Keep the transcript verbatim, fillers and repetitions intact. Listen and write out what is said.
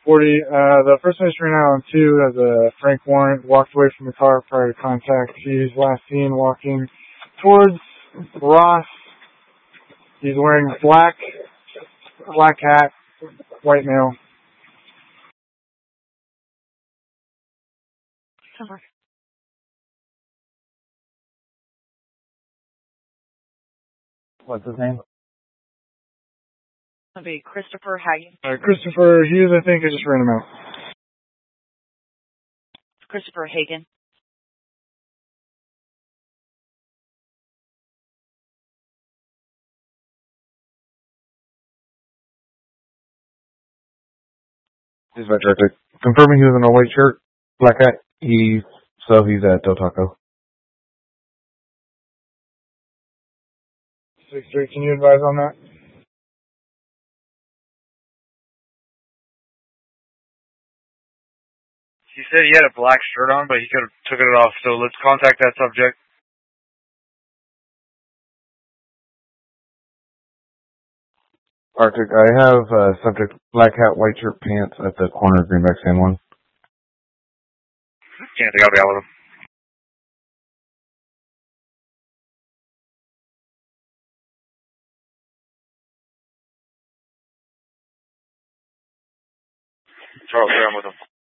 forty. Uh, the person is ran out on two as a Frank Warrant walked away from the car prior to contact. He's last seen walking towards Ross. He's wearing black, black hat, white male. What's his name? It'll be Christopher Hagen. Uh, Christopher Hughes, I think, I just ran him out. Christopher Hagen. He's my director. Confirming he was in a white shirt, black hat. He, so he's at Del Taco. six three, can you advise on that? He said he had a black shirt on, but he could have took it off, so let's contact that subject. Arctic, I have uh, subject black hat, white shirt, pants at the corner of Greenback San Juan. Can't think I'll be out with him. Charles, I'm with him.